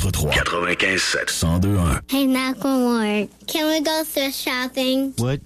94.3. 95.7. 102.1. Hey, Macklemore, can we go thrift shopping? What?